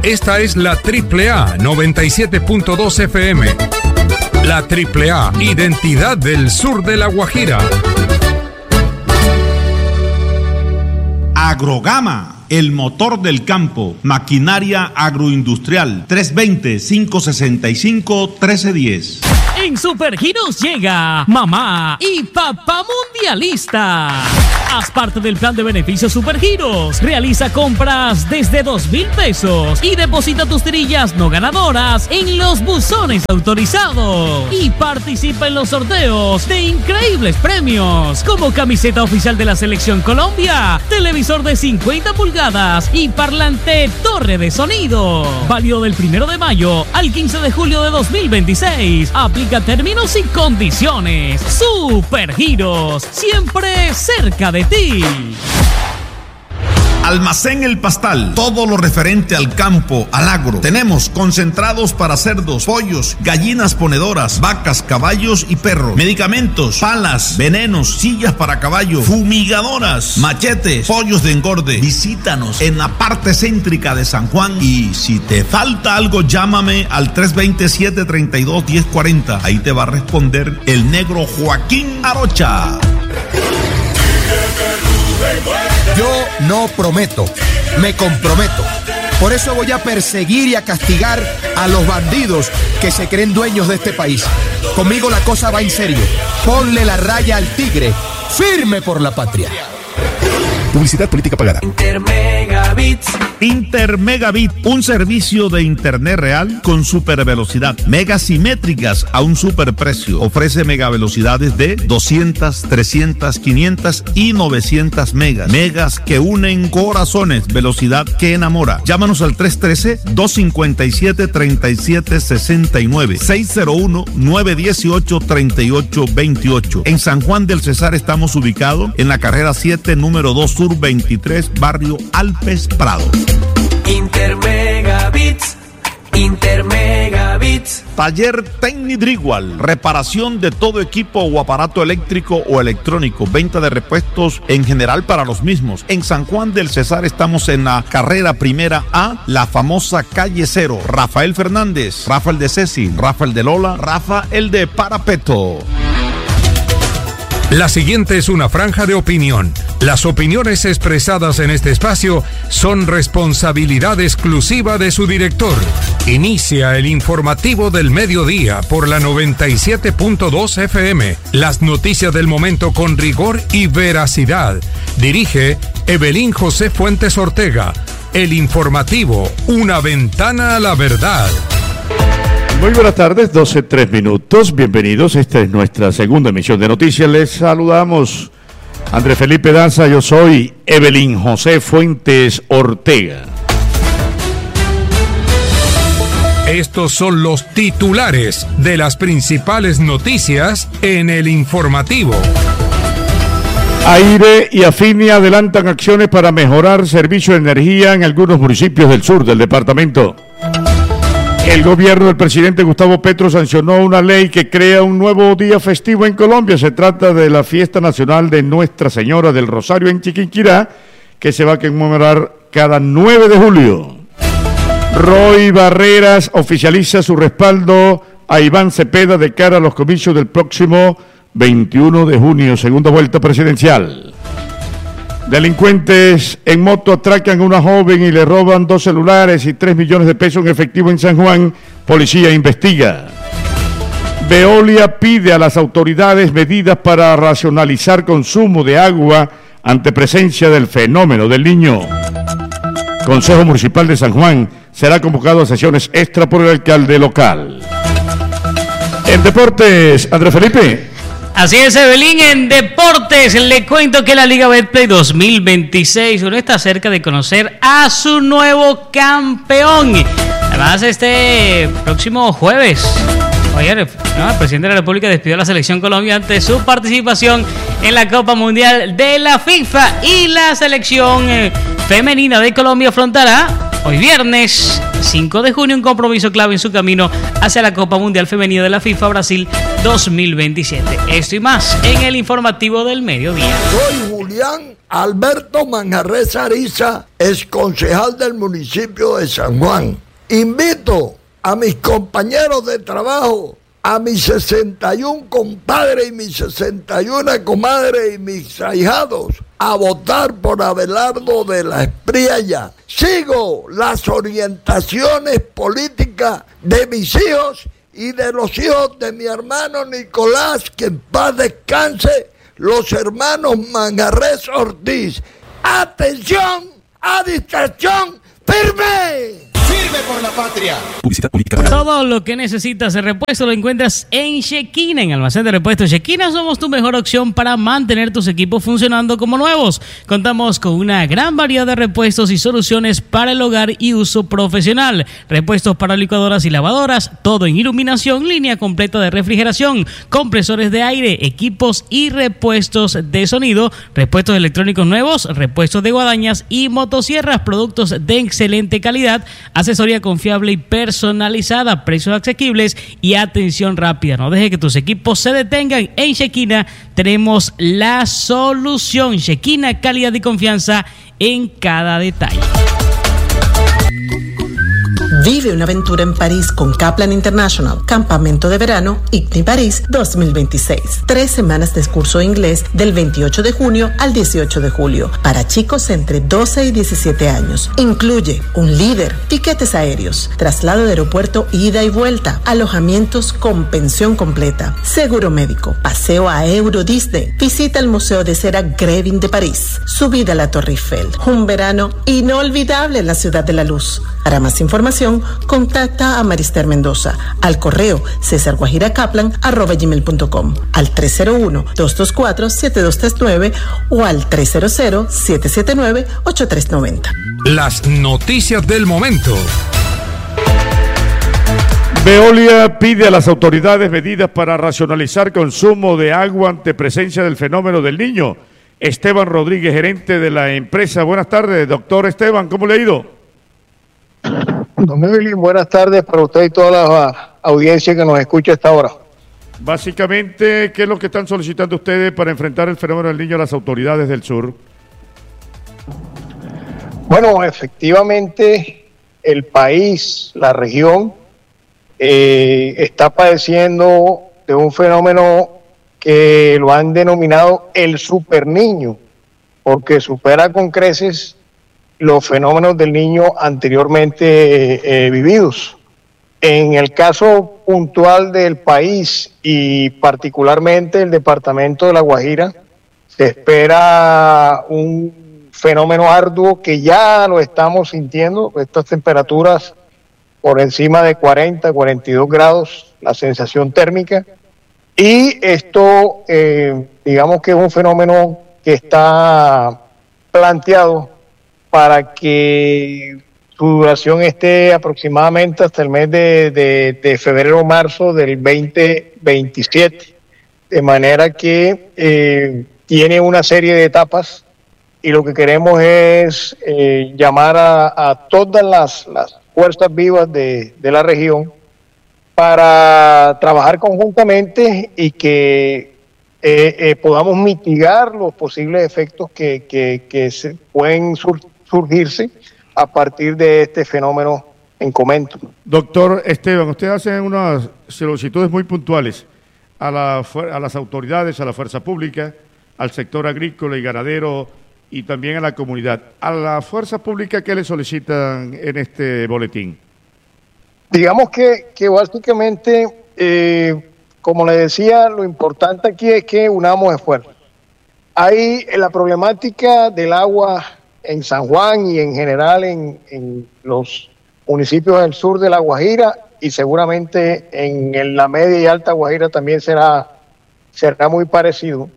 Esta es la AAA 97.2 FM. La AAA, identidad del sur de La Guajira. Agrogama, el motor del campo, maquinaria agroindustrial, 320-565-1310. En Supergiros llega Mamá y Papá Mundialista. Haz parte del plan de beneficios Supergiros. Realiza compras desde 2,000 pesos y deposita tus tirillas no ganadoras en los buzones autorizados. Y participa en los sorteos de increíbles premios, como camiseta oficial de la Selección Colombia, televisor de 50 pulgadas y parlante torre de sonido. Válido del 1 de mayo al 15 de julio de 2026. Aplica términos y condiciones. Supergiros, siempre cerca de ti. Almacén El Pastal, todo lo referente al campo, al agro. Tenemos concentrados para cerdos, pollos, gallinas ponedoras, vacas, caballos y perros. Medicamentos, palas, venenos, sillas para caballo, fumigadoras, machetes, pollos de engorde. Visítanos en la parte céntrica de San Juan y si te falta algo, llámame al 320-732-1040. Ahí te va a responder el negro Joaquín Arocha. Yo no prometo, me comprometo. Por eso voy a perseguir y a castigar a los bandidos que se creen dueños de este país. Conmigo la cosa va en serio. Ponle la raya al tigre, firme por la patria. Publicidad política pagada. Intermegabit, un servicio de internet real con supervelocidad, megas simétricas a un superprecio. Ofrece megavelocidades de 200, 300, 500 y 900 megas. Megas que unen corazones, velocidad que enamora. Llámanos al 313-257-3769, 601-918-3828. En San Juan del Cesar estamos ubicados en la carrera 7, número 2 Sur 23, barrio Alpes Prado. Intermegabits. Taller Tecnidrigual, reparación de todo equipo o aparato eléctrico o electrónico, venta de repuestos en general para los mismos. En San Juan del Cesar estamos en la carrera primera A, la famosa calle 0. Rafael Fernández, Rafael de Ceci, Rafael de Lola, Rafael de Parapeto. La siguiente es una franja de opinión. Las opiniones expresadas en este espacio son responsabilidad exclusiva de su director. Inicia el informativo del mediodía por la 97.2 FM. Las noticias del momento con rigor y veracidad. Dirige Evelyn José Fuentes Ortega. El informativo, una ventana a la verdad. Muy buenas tardes, 12:03. Bienvenidos, esta es nuestra segunda emisión de noticias. Les saludamos Andrés Felipe Danza, yo soy Evelyn José Fuentes Ortega. Estos son los titulares de las principales noticias en el informativo. Aire y Afini adelantan acciones para mejorar servicio de energía en algunos municipios del sur del departamento. El gobierno del presidente Gustavo Petro sancionó una ley que crea un nuevo día festivo en Colombia. Se trata de la Fiesta Nacional de Nuestra Señora del Rosario en Chiquinquirá, que se va a conmemorar cada 9 de julio. Roy Barreras oficializa su respaldo a Iván Cepeda de cara a los comicios del próximo 21 de junio, segunda vuelta presidencial. Delincuentes en moto atracan a una joven y le roban 2 celulares y 3 millones de pesos en efectivo en San Juan. Policía investiga. Veolia pide a las autoridades medidas para racionalizar consumo de agua ante presencia del fenómeno del Niño. Consejo Municipal de San Juan será convocado a sesiones extra por el alcalde local. En deportes, Andrés Felipe. Así es, Evelyn, en deportes le cuento que la Liga Betplay 2026 uno está cerca de conocer a su nuevo campeón. Además, este próximo jueves, ayer, el presidente de la República despidió a la Selección Colombia ante su participación en la Copa Mundial de la FIFA y la Selección Femenina de Colombia afrontará hoy viernes 5 de junio un compromiso clave en su camino hacia la Copa Mundial Femenina de la FIFA Brasil 2027. Esto y más en el informativo del mediodía. Soy Julián Alberto Manjarres Ariza, exconcejal del municipio de San Juan. Invito a mis compañeros de trabajo, a mis 61 compadres y mis 61 comadres y mis ahijados, a votar por Abelardo de la Espriella. Sigo las orientaciones políticas de mis hijos y de los hijos de mi hermano Nicolás, que en paz descanse, los hermanos Manjarres Ortiz. ¡Atención! ¡A distracción! ¡Firme! ¡Firme por la patria! Publicidad política. Todo lo que necesitas de repuesto lo encuentras en Shekina, en Almacén de Repuestos Shekina. Somos tu mejor opción para mantener tus equipos funcionando como nuevos. Contamos con una gran variedad de repuestos y soluciones para el hogar y uso profesional. Repuestos para licuadoras y lavadoras, todo en iluminación, línea completa de refrigeración, compresores de aire, equipos y repuestos de sonido, repuestos electrónicos nuevos, repuestos de guadañas y motosierras, productos de excelente calidad, asesoría confiable y personalizada, precios asequibles y atención rápida. No deje que tus equipos se detengan. En Shekina tenemos la solución. Shekina, calidad y confianza en cada detalle. Vive una aventura en París con Kaplan International, Campamento de Verano ICNI París 2026. 3 semanas de curso de inglés del 28 de junio al 18 de julio para chicos entre 12 y 17 años. Incluye un líder, tiquetes aéreos, traslado de aeropuerto ida y vuelta, alojamientos con pensión completa, seguro médico, paseo a Euro Disney, visita al Museo de Cera Grevin de París, subida a la Torre Eiffel. Un verano inolvidable en la Ciudad de la Luz. Para más información, contacta a Marister Mendoza al correo cesarguajiracaplan@gmail.com, al 301-224-7239 o al 300-779-8390. Las noticias del momento. Veolia pide a las autoridades medidas para racionalizar consumo de agua ante presencia del fenómeno del Niño. Esteban Rodríguez, gerente de la empresa. Buenas tardes, doctor Esteban, ¿cómo le ha ido? Don Evelyn, buenas tardes para usted y toda la audiencia que nos escucha a esta hora. Básicamente, ¿qué es lo que están solicitando ustedes para enfrentar el fenómeno del Niño a las autoridades del sur? Bueno, efectivamente, el país, la región, está padeciendo de un fenómeno que lo han denominado el superniño, porque supera con creces los fenómenos del Niño anteriormente vividos. En el caso puntual del país y particularmente el departamento de La Guajira, se espera un fenómeno arduo que ya lo estamos sintiendo, estas temperaturas por encima de 40, 42 grados, la sensación térmica, y esto digamos que es un fenómeno que está planteado para que su duración esté aproximadamente hasta el mes de febrero o marzo del 2027, de manera que tiene una serie de etapas y lo que queremos es llamar a todas las fuerzas vivas de la región para trabajar conjuntamente y que podamos mitigar los posibles efectos que se pueden surgirse a partir de este fenómeno en comento. Doctor Esteban, usted hace unas solicitudes muy puntuales a las autoridades, a la fuerza pública, al sector agrícola y ganadero y también a la comunidad. A la fuerza pública, ¿qué le solicitan en este boletín? Digamos que básicamente, como le decía, lo importante aquí es que unamos esfuerzos. Hay la problemática del agua en San Juan y en general en los municipios del sur de La Guajira y seguramente en la media y alta Guajira también será muy parecido.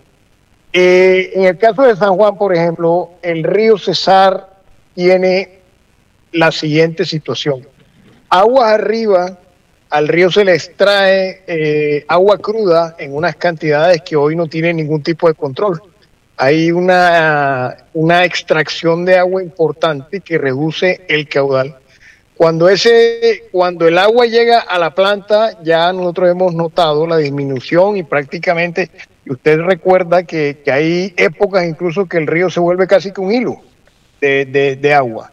En el caso de San Juan, por ejemplo, el río Cesar tiene la siguiente situación. Aguas arriba, al río se le extrae agua cruda en unas cantidades que hoy no tienen ningún tipo de control. Hay una extracción de agua importante que reduce el caudal. Cuando el agua llega a la planta, ya nosotros hemos notado la disminución y prácticamente Y usted recuerda que hay épocas incluso que el río se vuelve casi que un hilo de agua.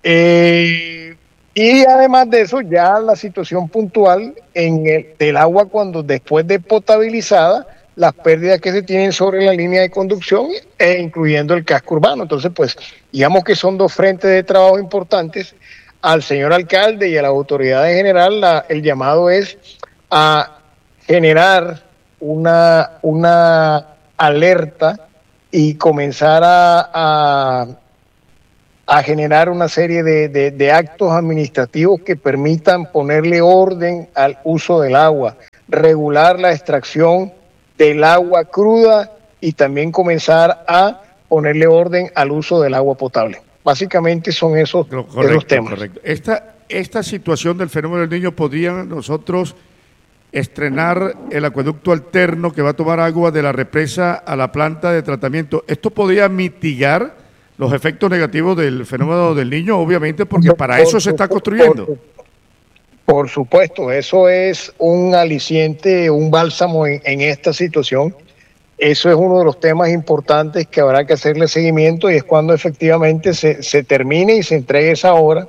Y además de eso, ya la situación puntual del agua cuando después de potabilizada, las pérdidas que se tienen sobre la línea de conducción, incluyendo el casco urbano. Entonces, pues, digamos que son dos frentes de trabajo importantes. Al señor alcalde y a la autoridad en general, el llamado es a generar una alerta y comenzar a generar una serie de actos administrativos que permitan ponerle orden al uso del agua, regular la extracción del agua cruda y también comenzar a ponerle orden al uso del agua potable. Básicamente son esos temas. Correcto. Esta situación del fenómeno del Niño, ¿podrían nosotros estrenar el acueducto alterno que va a tomar agua de la represa a la planta de tratamiento? ¿Esto podría mitigar los efectos negativos del fenómeno del Niño? Obviamente, porque para eso se está construyendo. Por supuesto, eso es un aliciente, un bálsamo en esta situación. Eso es uno de los temas importantes que habrá que hacerle seguimiento y es cuando efectivamente se termine y se entregue esa obra.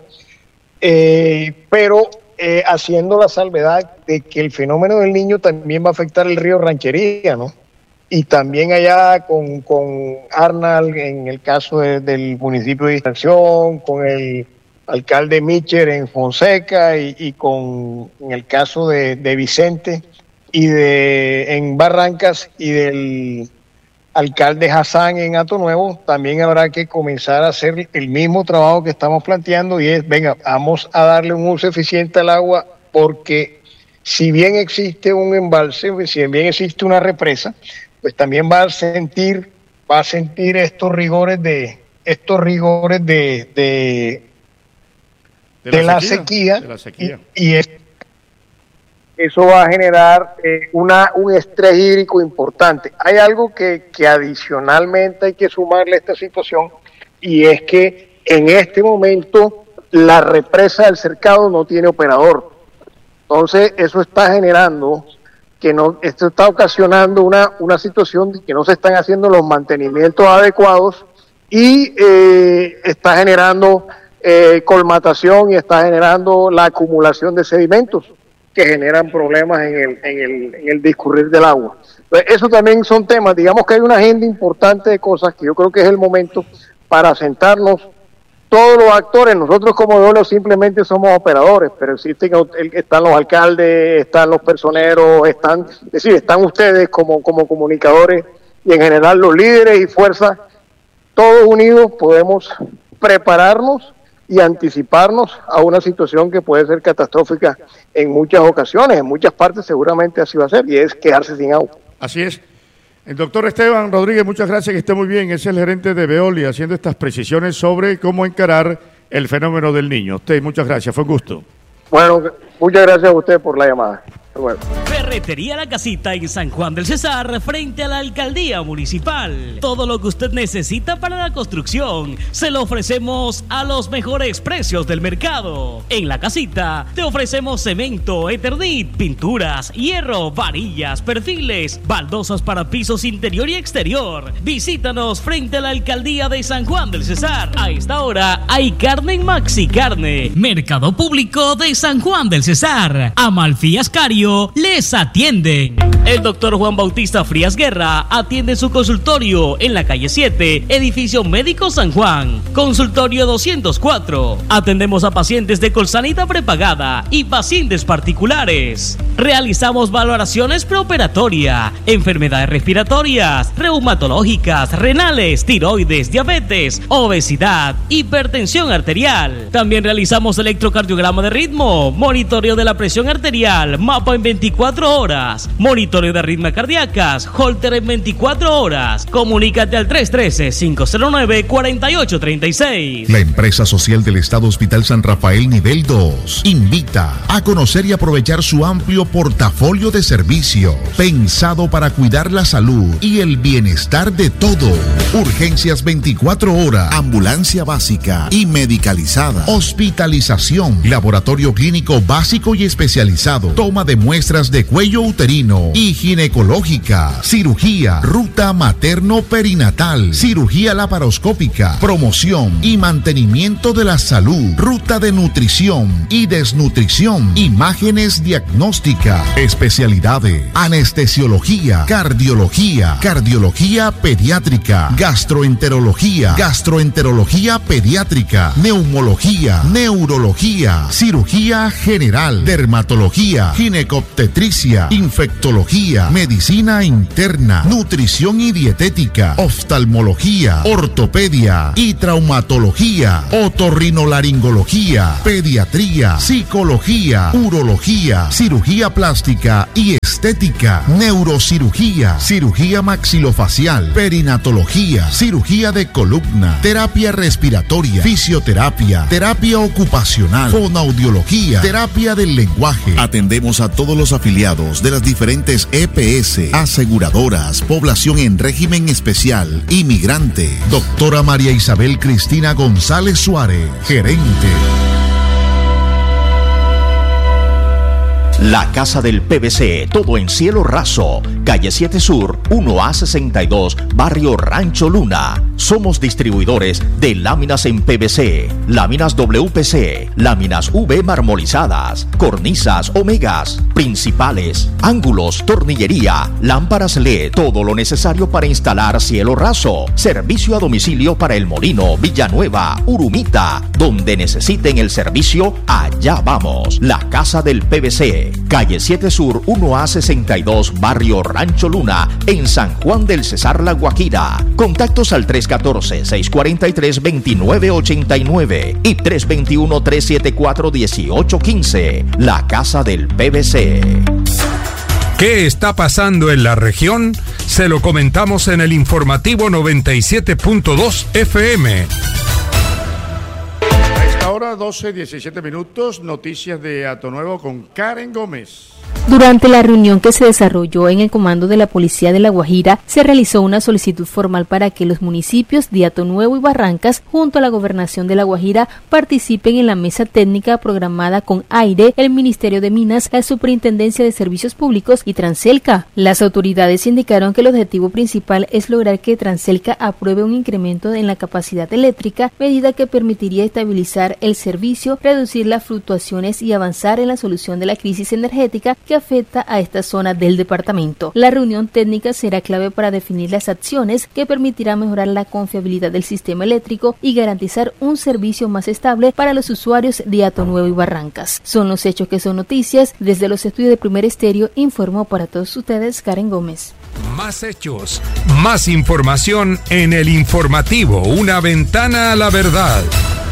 Pero haciendo la salvedad de que el fenómeno del Niño también va a afectar el río Ranchería, ¿no? Y también allá con Arnal, en el caso del municipio de Distracción, con el alcalde Micher en Fonseca y en el caso de Vicente y en Barrancas y del alcalde Hassan en Hato Nuevo, también habrá que comenzar a hacer el mismo trabajo que estamos planteando y es, venga, vamos a darle un uso eficiente al agua porque si bien existe un embalse, si bien existe una represa, pues también va a sentir estos rigores de la sequía. Y eso va a generar un estrés hídrico importante. Hay algo que adicionalmente hay que sumarle a esta situación y es que en este momento la represa del Cercado no tiene operador. Entonces eso está generando esto está ocasionando una situación de que no se están haciendo los mantenimientos adecuados y está generando colmatación y está generando la acumulación de sedimentos que generan problemas en el discurrir del agua. Entonces, eso también son temas, digamos que hay una agenda importante de cosas que yo creo que es el momento para sentarnos todos los actores. Nosotros como DOLO simplemente somos operadores, pero están los alcaldes, están los personeros, están ustedes como comunicadores y en general los líderes y fuerzas. Todos unidos podemos prepararnos y anticiparnos a una situación que puede ser catastrófica en muchas ocasiones, en muchas partes seguramente así va a ser, y es quedarse sin agua. Así es. El doctor Esteban Rodríguez, muchas gracias, que esté muy bien. Es el gerente de Veolia haciendo estas precisiones sobre cómo encarar el fenómeno del Niño. Usted, muchas gracias, fue un gusto. Bueno, muchas gracias a usted por la llamada. Bueno. Ferretería La Casita en San Juan del Cesar, frente a la alcaldía municipal. Todo lo que usted necesita para la construcción se lo ofrecemos a los mejores precios del mercado. En La Casita te ofrecemos cemento, Eternit, pinturas, hierro, varillas, perfiles, baldosas para pisos interior y exterior. Visítanos frente a la alcaldía de San Juan del Cesar. A esta hora hay carne en Maxi Carne, Mercado Público de San Juan del Cesar. Amalfi Ascario les atienden. El doctor Juan Bautista Frías Guerra atiende su consultorio en la calle 7, edificio Médico San Juan, consultorio 204. Atendemos a pacientes de Colsanita prepagada y pacientes particulares. Realizamos valoraciones preoperatoria, enfermedades respiratorias, reumatológicas, renales, tiroides, diabetes, obesidad, hipertensión arterial. También realizamos electrocardiograma de ritmo, monitoreo de la presión arterial, mapa en 24 horas, monitoreo de arritmias cardíacas, Holter en 24 horas. Comunícate al 313-509-4836. La empresa social del Estado Hospital San Rafael Nivel 2 invita a conocer y aprovechar su amplio portafolio de servicios, pensado para cuidar la salud y el bienestar de todos. Urgencias 24 horas, ambulancia básica y medicalizada, hospitalización, laboratorio clínico básico y especializado, toma de muestras de cuello uterino y ginecológica, cirugía, ruta materno-perinatal, cirugía laparoscópica, promoción y mantenimiento de la salud, ruta de nutrición y desnutrición, imágenes diagnóstica, especialidades, anestesiología, cardiología, cardiología pediátrica, gastroenterología, gastroenterología pediátrica, neumología, neurología, cirugía general, dermatología, ginecobstetricia, infectología, medicina interna, nutrición y dietética, oftalmología, ortopedia y traumatología, otorrinolaringología, pediatría, psicología, urología, cirugía plástica y estética, neurocirugía, cirugía maxilofacial, perinatología, cirugía de columna, terapia respiratoria, fisioterapia, terapia ocupacional, fonoaudiología, terapia del lenguaje. Atendemos a todos los afiliados de las diferentes EPS, aseguradoras, población en régimen especial, inmigrante. Doctora María Isabel Cristina González Suárez, gerente. La Casa del PVC, todo en cielo raso, calle 7 Sur, 1A62, barrio Rancho Luna. Somos distribuidores de láminas en PVC, láminas WPC, láminas V marmolizadas, cornisas Omegas, principales, ángulos, tornillería, lámparas LED, todo lo necesario para instalar cielo raso. Servicio a domicilio para El Molino, Villanueva, Urumita. Donde necesiten el servicio, allá vamos. La Casa del PVC, calle 7 Sur, 1A62, barrio Rancho Luna, en San Juan del Cesar, La Guajira. Contactos al 314-643-2989 y 321-374-1815. La Casa del PVC. ¿Qué está pasando en la región? Se lo comentamos en el informativo 97.2 FM. Ahora 12:17 minutos, noticias de Atonuevo con Karen Gómez. Durante la reunión que se desarrolló en el comando de la Policía de La Guajira, se realizó una solicitud formal para que los municipios de Atonuevo y Barrancas, junto a la Gobernación de La Guajira, participen en la mesa técnica programada con AIRE, el Ministerio de Minas, la Superintendencia de Servicios Públicos y Transelca. Las autoridades indicaron que el objetivo principal es lograr que Transelca apruebe un incremento en la capacidad eléctrica, medida que permitiría estabilizar el servicio, reducir las fluctuaciones y avanzar en la solución de la crisis energética que afecta a esta zona del departamento. La reunión técnica será clave para definir las acciones que permitirán mejorar la confiabilidad del sistema eléctrico y garantizar un servicio más estable para los usuarios de Atonuevo y Barrancas. Son los hechos que son noticias. Desde los estudios de Primer Estéreo informó para todos ustedes Karen Gómez. Más hechos, más información en el informativo, una ventana a la verdad.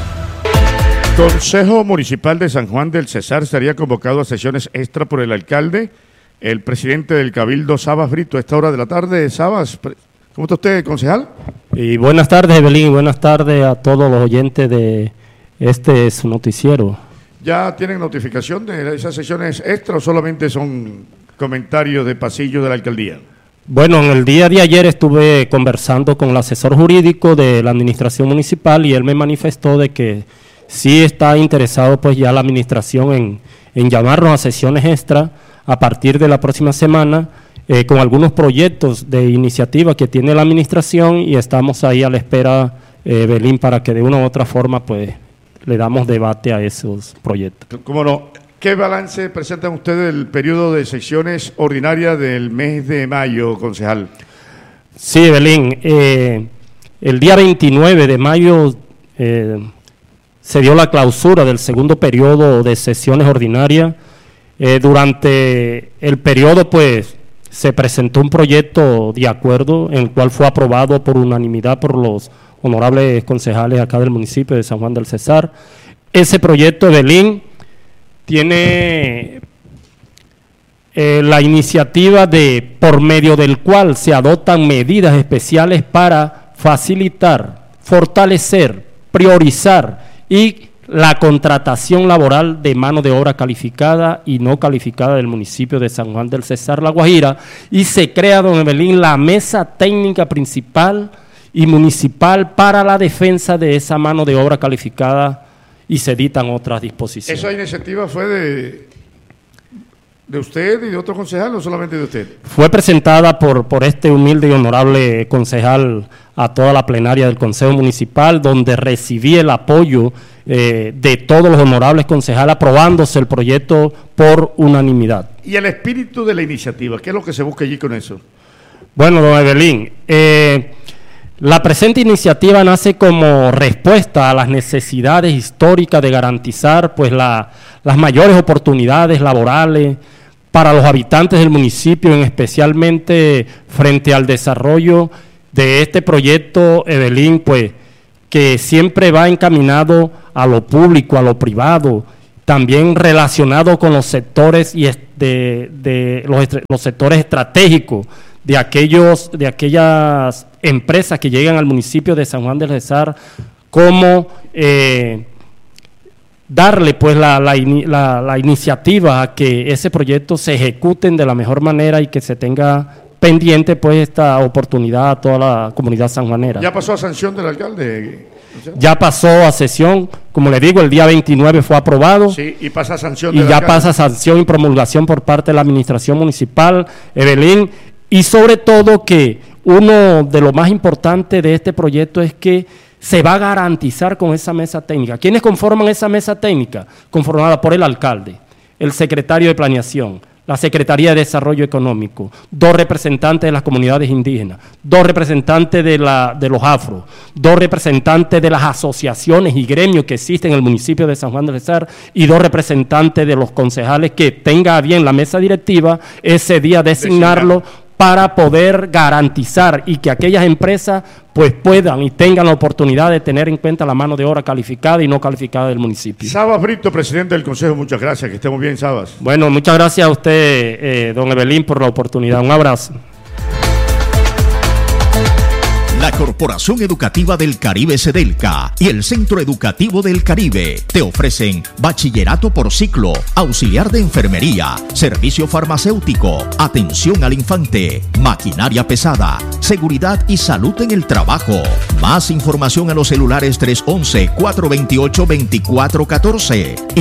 Consejo Municipal de San Juan del Cesar estaría convocado a sesiones extra por el alcalde, el presidente del Cabildo, Sabas Brito, a esta hora de la tarde. Sabas, ¿cómo está usted, concejal? Y buenas tardes, Evelyn, y buenas tardes a todos los oyentes de su noticiero. ¿Ya tienen notificación de esas sesiones extra o solamente son comentarios de pasillo de la alcaldía? Bueno, en el día de ayer estuve conversando con el asesor jurídico de la administración municipal y él me manifestó de que sí está interesado pues ya la administración en llamarnos a sesiones extra a partir de la próxima semana con algunos proyectos de iniciativa que tiene la administración y estamos ahí a la espera, Belín, para que de una u otra forma pues le damos debate a esos proyectos. ¿Cómo no? ¿Qué balance presentan ustedes del periodo de sesiones ordinarias del mes de mayo, concejal? Sí, Belín, el día 29 de mayo se dio la clausura del segundo periodo de sesiones ordinarias. Durante el periodo, pues, se presentó un proyecto de acuerdo en el cual fue aprobado por unanimidad por los honorables concejales acá del municipio de San Juan del Cesar. Ese proyecto de Belín tiene la iniciativa por medio del cual se adoptan medidas especiales para facilitar, fortalecer, priorizar y la contratación laboral de mano de obra calificada y no calificada del municipio de San Juan del Cesar, La Guajira, y se crea, don Evelyn, la mesa técnica principal y municipal para la defensa de esa mano de obra calificada y se dictan otras disposiciones. Esa iniciativa fue ¿De usted y de otro concejal o solamente de usted? Fue presentada por este humilde y honorable concejal a toda la plenaria del Consejo Municipal, donde recibí el apoyo de todos los honorables concejales, aprobándose el proyecto por unanimidad. ¿Y el espíritu de la iniciativa? ¿Qué es lo que se busca allí con eso? Bueno, don Evelyn, la presente iniciativa nace como respuesta a las necesidades históricas de garantizar pues las mayores oportunidades laborales para los habitantes del municipio, especialmente frente al desarrollo de este proyecto, Evelyn, pues que siempre va encaminado a lo público, a lo privado, también relacionado con los sectores y los sectores estratégicos de aquellas empresas que llegan al municipio de San Juan del Cesar, como darle pues la iniciativa a que ese proyecto se ejecuten de la mejor manera y que se tenga pendiente pues esta oportunidad a toda la comunidad sanjuanera. ¿Ya pasó a sanción del alcalde? Ya pasó a sesión, como le digo, el día 29 fue aprobado. Sí, y pasa a sanción del alcalde. Pasa a sanción y promulgación por parte de la administración municipal, Evelyn, y sobre todo que uno de lo más importante de este proyecto es que se va a garantizar con esa mesa técnica. ¿Quiénes conforman esa mesa técnica? Conformada por el alcalde, el secretario de Planeación, la Secretaría de Desarrollo Económico, 2 representantes de las comunidades indígenas, 2 representantes de los afros, 2 representantes de las asociaciones y gremios que existen en el municipio de San Juan del Cesar y 2 representantes de los concejales que tenga bien la mesa directiva ese día designarlo para poder garantizar y que aquellas empresas pues puedan y tengan la oportunidad de tener en cuenta la mano de obra calificada y no calificada del municipio. Sabas Brito, presidente del Consejo, muchas gracias, que estemos bien, Sabas. Bueno, muchas gracias a usted, don Evelyn, por la oportunidad. Un abrazo. La Corporación Educativa del Caribe Sedelca y el Centro Educativo del Caribe te ofrecen bachillerato por ciclo, auxiliar de enfermería, servicio farmacéutico, atención al infante, maquinaria pesada, seguridad y salud en el trabajo. Más información a los celulares 311-428-2414 y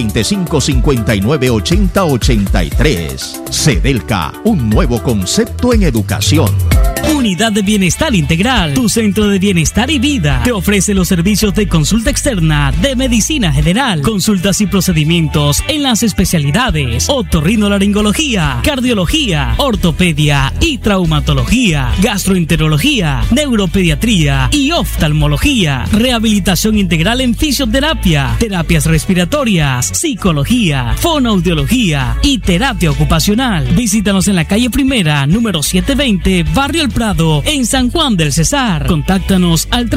325-5980-83. Sedelca, un nuevo concepto en educación. Unidad de Bienestar Integral, tu centro de bienestar y vida. Te ofrece los servicios de consulta externa, de medicina general, consultas y procedimientos en las especialidades otorrinolaringología, cardiología, ortopedia y traumatología, gastroenterología, neuropediatría y oftalmología, rehabilitación integral en fisioterapia, terapias respiratorias, psicología, fonoaudiología y terapia ocupacional. Visítanos en la calle Primera, número 720, Barrio El Prado, en San Juan del Cesar. Contáctanos al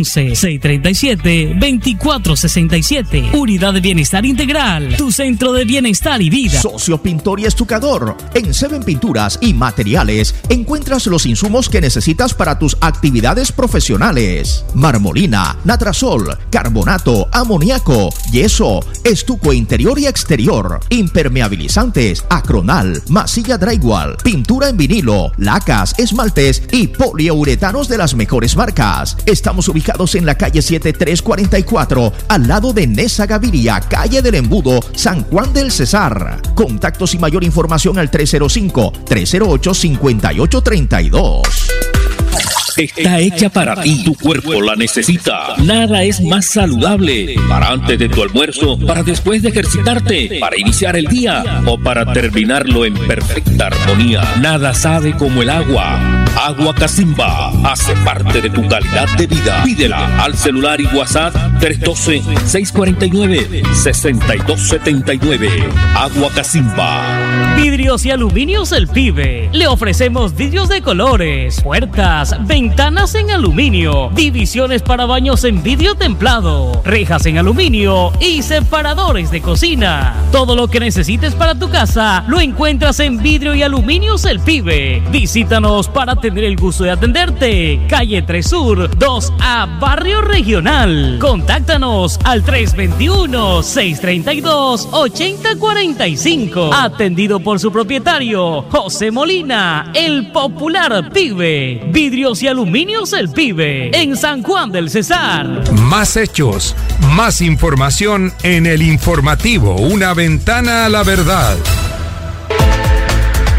311-637-2467. Unidad de Bienestar Integral, tu centro de bienestar y vida. Socio Pintor y Estucador. En Seven Pinturas y Materiales encuentras los insumos que necesitas para tus actividades profesionales: marmolina, natrasol, carbonato, amoníaco, yeso, estuco interior y exterior, impermeabilizantes, acronal, masilla drywall, pintura en vinilo, lacas, esmaltes y poliuretanos de las mejores marcas. Estamos ubicados en la calle 7344, al lado de Nesa Gaviria, calle del Embudo, San Juan del Cesar. Contactos y mayor información al 305-308-5832. Está hecha para ti, tu cuerpo la necesita. Nada es más saludable para antes de tu almuerzo, para después de ejercitarte, para iniciar el día o para terminarlo en perfecta armonía. Nada sabe como el agua. Agua Casimba hace parte de tu calidad de vida. Pídela al celular y WhatsApp 312-649-6279. Agua Casimba. Vidrios y Aluminios El Pibe. Le ofrecemos vidrios de colores, puertas, ventanas en aluminio, divisiones para baños en vidrio templado, rejas en aluminio y separadores de cocina. Todo lo que necesites para tu casa lo encuentras en Vidrio y Aluminios El Pibe. Visítanos para tener el gusto de atenderte. Calle 3 Sur, 2A, Barrio Regional. Contáctanos al 321-632-8045. Atendido por su propietario, José Molina, el popular Pibe. Vidrios y Aluminios El Pibe, en San Juan del Cesar. Más hechos, más información en el informativo, una ventana a la verdad.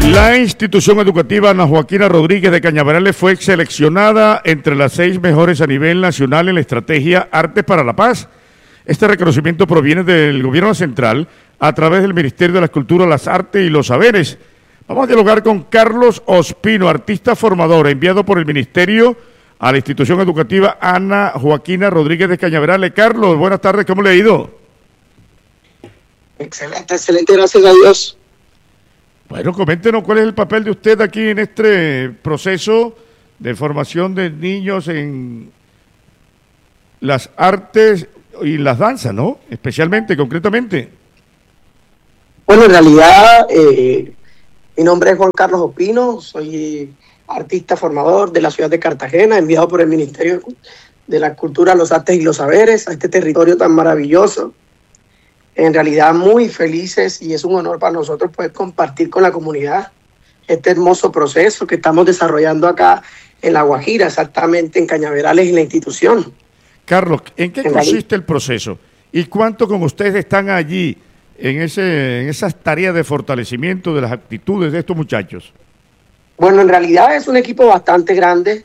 La institución educativa Ana Joaquina Rodríguez de Cañaverales fue seleccionada entre las 6 mejores a nivel nacional en la estrategia Artes para la Paz. Este reconocimiento proviene del gobierno central a través del Ministerio de la Cultura, las Artes y los Saberes. Vamos a dialogar con Carlos Ospino, artista formador, enviado por el Ministerio a la institución educativa Ana Joaquina Rodríguez de Cañaverales. Carlos, buenas tardes, ¿cómo le ha ido? Excelente, gracias a Dios. Bueno, coméntenos cuál es el papel de usted aquí en este proceso de formación de niños en las artes y las danzas, ¿no? Especialmente, concretamente. Bueno, en realidad, mi nombre es Juan Carlos Ospino, soy artista formador de la ciudad de Cartagena, enviado por el Ministerio de la Cultura, los Artes y los Saberes a este territorio tan maravilloso. En realidad muy felices y es un honor para nosotros poder compartir con la comunidad este hermoso proceso que estamos desarrollando acá en La Guajira, exactamente en Cañaverales, en la institución. Carlos, ¿en qué consiste el proceso? ¿Y cuánto con ustedes están allí en esas tareas de fortalecimiento de las actitudes de estos muchachos? Bueno, en realidad es un equipo bastante grande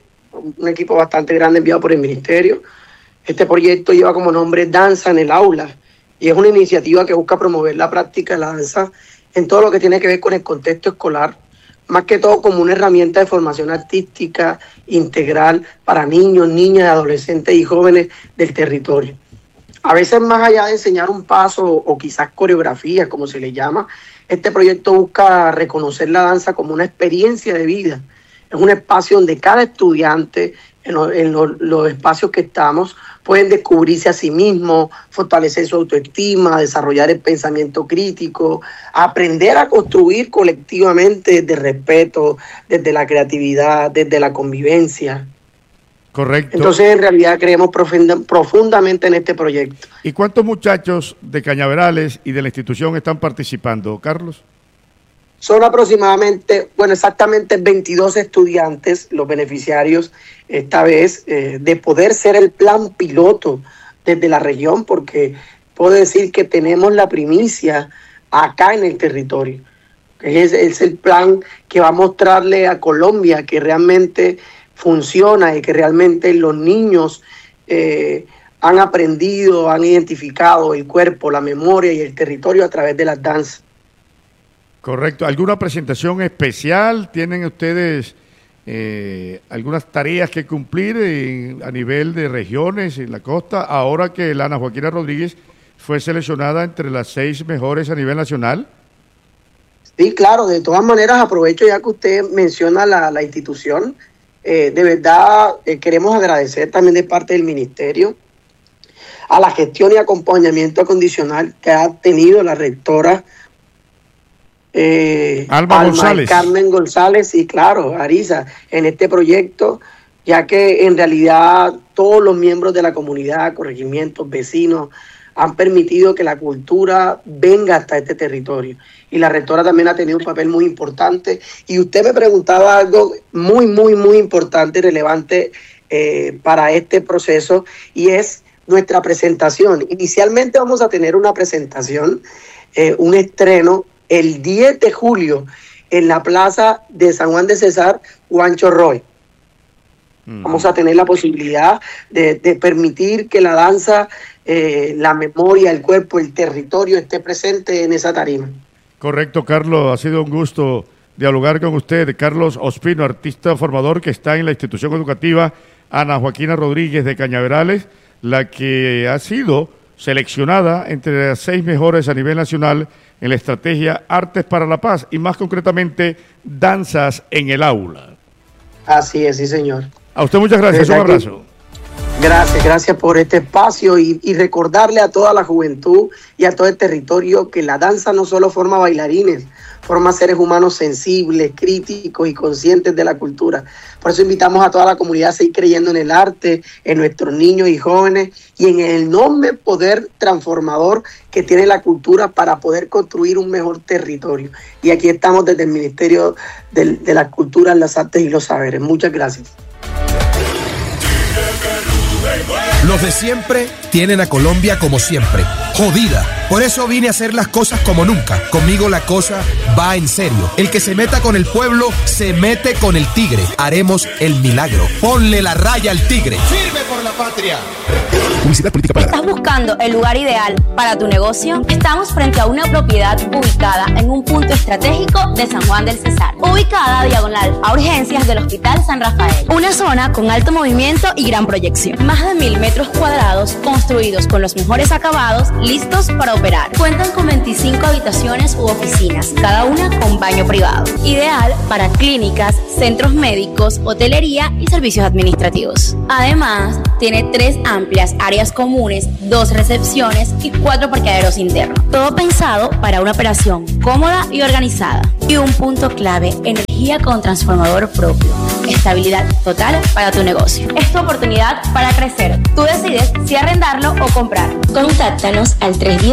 enviado por el Ministerio. Este proyecto lleva como nombre Danza en el Aula. Y es una iniciativa que busca promover la práctica de la danza en todo lo que tiene que ver con el contexto escolar, más que todo como una herramienta de formación artística integral para niños, niñas, adolescentes y jóvenes del territorio. A veces, más allá de enseñar un paso o quizás coreografía, como se le llama, este proyecto busca reconocer la danza como una experiencia de vida. Es un espacio donde cada estudiante, en los espacios que estamos, pueden descubrirse a sí mismos, fortalecer su autoestima, desarrollar el pensamiento crítico, aprender a construir colectivamente desde el respeto, desde la creatividad, desde la convivencia. Correcto. Entonces, en realidad, creemos profundamente en este proyecto. ¿Y cuántos muchachos de Cañaverales y de la institución están participando, Carlos? Son aproximadamente, exactamente 22 estudiantes, los beneficiarios esta vez, de poder ser el plan piloto desde la región, porque puedo decir que tenemos la primicia acá en el territorio. Es el plan que va a mostrarle a Colombia que realmente funciona y que realmente los niños han aprendido, han identificado el cuerpo, la memoria y el territorio a través de las danzas. Correcto. ¿Alguna presentación especial? ¿Tienen ustedes algunas tareas que cumplir a nivel de regiones en la costa, ahora que la Ana Joaquina Rodríguez fue seleccionada entre las 6 mejores a nivel nacional? Sí, claro. De todas maneras, aprovecho ya que usted menciona la institución. De verdad, queremos agradecer también de parte del Ministerio a la gestión y acompañamiento condicional que ha tenido la rectora Alma González. Carmen González y claro, Arisa, en este proyecto, ya que en realidad todos los miembros de la comunidad, corregimientos, vecinos, han permitido que la cultura venga hasta este territorio. Y la rectora también ha tenido un papel muy importante. Y usted me preguntaba algo muy, muy, muy importante y relevante para este proceso, y es nuestra presentación. Inicialmente vamos a tener una presentación, un estreno, el 10 de julio en la plaza de San Juan de Cesar, Juancho Roy. Vamos a tener la posibilidad de permitir que la danza, la memoria, el cuerpo, el territorio esté presente en esa tarima. Correcto, Carlos. Ha sido un gusto dialogar con usted. Carlos Ospino, artista formador que está en la institución educativa Ana Joaquina Rodríguez de Cañaverales, la que ha sido seleccionada entre las 6 mejores a nivel nacional en la estrategia Artes para la Paz y más concretamente Danzas en el Aula. Así es, sí señor. A usted muchas gracias, un abrazo. Gracias por este espacio y recordarle a toda la juventud y a todo el territorio que la danza no solo forma bailarines, forma seres humanos sensibles, críticos y conscientes de la cultura. Por eso invitamos a toda la comunidad a seguir creyendo en el arte, en nuestros niños y jóvenes y en el enorme poder transformador que tiene la cultura para poder construir un mejor territorio. Y aquí estamos desde el Ministerio de las Culturas, las Artes y los Saberes. Muchas gracias. Los de siempre tienen a Colombia como siempre, jodida. Por eso vine a hacer las cosas como nunca. Conmigo la cosa va en serio. El que se meta con el pueblo, se mete con el tigre. Haremos el milagro. Ponle la raya al tigre. ¡Firme por la patria! Publicidad política pagada. ¿Estás buscando el lugar ideal para tu negocio? Estamos frente a una propiedad ubicada en un punto estratégico de San Juan del Cesar. Ubicada diagonal a urgencias del Hospital San Rafael. Una zona con alto movimiento y gran proyección. Más de 1000 metros cuadrados construidos con los mejores acabados, listos para operar. Cuentan con 25 habitaciones u oficinas, cada una con baño privado. Ideal para clínicas, centros médicos, hotelería y servicios administrativos. Además, tiene 3 amplias áreas comunes, 2 recepciones y 4 parqueaderos internos. Todo pensado para una operación cómoda y organizada. Y un punto clave, energía con transformador propio. Estabilidad total para tu negocio. Es tu oportunidad para crecer. Tú decides si arrendarlo o comprar. Contáctanos al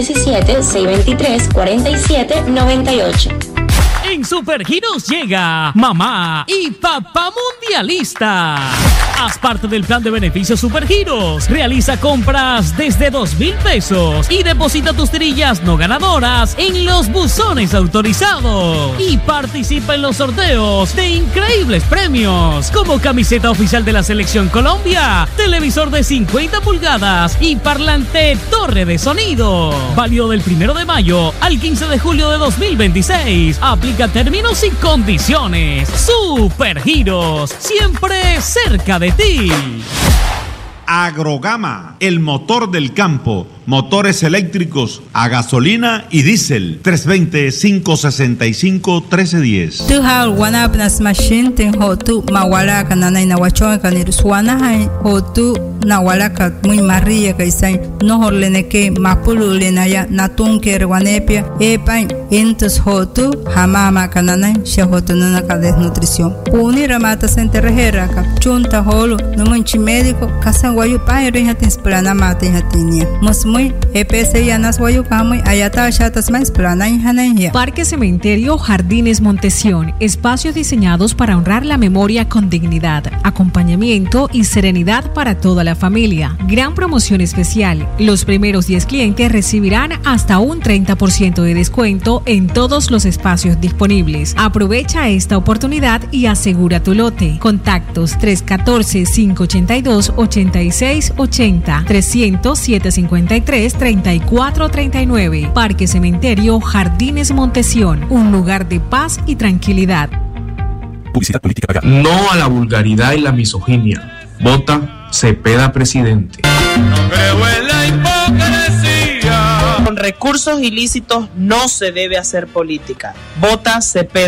317-623-4798. En Supergiros llega Mamá y Papá Mundialista. Haz parte del plan de beneficios Supergiros. Realiza compras desde 2,000 pesos y deposita tus tirillas no ganadoras en los buzones autorizados. Y participa en los sorteos de increíbles premios, como camiseta oficial de la Selección Colombia, televisor de 50 pulgadas y parlante torre de sonido. Válido del 1 de mayo al 15 de julio de 2026. Aplica términos y condiciones. Supergiros, siempre cerca de ti. Agrogama, el motor del campo. Motores eléctricos a gasolina y diésel. 320-565-1310. Tu hal wana apnas machine ten hotu mawala kanana ina wachon kanir suana hai hotu na wala ka muy maria kaisai no horlene ke mapulu lenaya natun ker wanepia epan entus hotu hamama kanana shahotunana ka desnutrición. Puni ramata senterrejera ka chunta holo no manchi médico kasan wayu pa rehatin splana mate hatinia. Parque Cementerio Jardines Montesión, espacios diseñados para honrar la memoria con dignidad, acompañamiento y serenidad para toda la familia. Gran promoción especial, los primeros 10 clientes recibirán hasta un 30% de descuento en todos los espacios disponibles. Aprovecha esta oportunidad y asegura tu lote. Contactos 314-582-8680, 300-753-3439. Parque Cementerio Jardines Montesión, un lugar de paz y tranquilidad. Publicidad política pagada. No a la vulgaridad y la misoginia. Vota Cepeda presidente. No creo en la hipocresía. Con recursos ilícitos no se debe hacer política. Vota Cepeda.